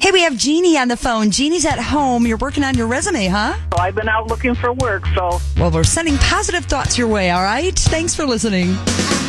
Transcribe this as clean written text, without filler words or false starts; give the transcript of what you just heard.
Hey, we have Jeannie on the phone. Jeannie's at home. You're working on your resume, huh? So I've been out looking for work, so. Well, we're sending positive thoughts your way, all right? Thanks for listening.